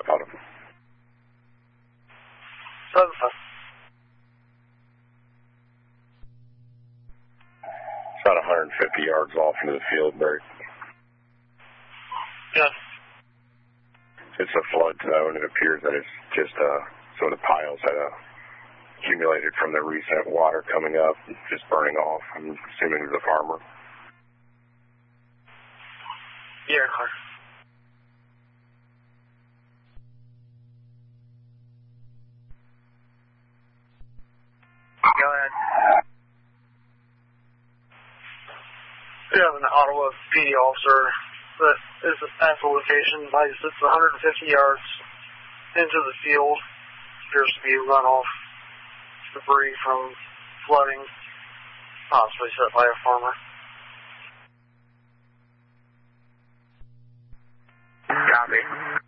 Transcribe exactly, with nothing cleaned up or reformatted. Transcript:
I called him. seven five. It's about one hundred fifty yards off into the field, Bert. Yes. It's a flood zone. It appears that it's just uh, some of the piles that uh, accumulated from the recent water coming up, just burning off. I'm assuming it's a farmer. Yeah, car. Go ahead. We have an Ottawa P D officer that is at the location. Like it's one hundred fifty yards into the field. Appears to be runoff debris from flooding, possibly set by a farmer. Copy.